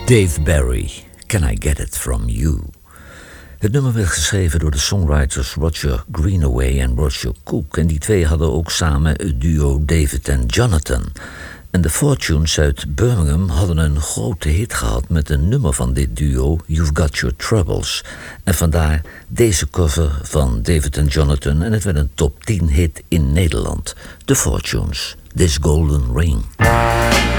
Dave Barry, Can I Get It From You? Het nummer werd geschreven door de songwriters Roger Greenaway en Roger Cook. En die twee hadden ook samen het duo David en Jonathan. En de Fortunes uit Birmingham hadden een grote hit gehad met een nummer van dit duo, You've Got Your Troubles. En vandaar deze cover van David en Jonathan. En het werd een top 10 hit in Nederland. The Fortunes, This Golden Ring.